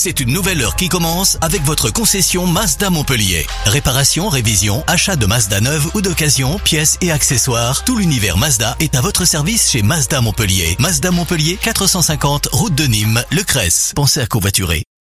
c'est une nouvelle heure qui commence avec votre concession Mazda Montpellier. Réparation, révision, achat de Mazda neuve ou d'occasion, pièces et accessoires, tout l'univers Mazda est à votre service chez Mazda Montpellier. Mazda Montpellier, 450 route de Nîmes, Le Cresse. Pensez à covoiturer.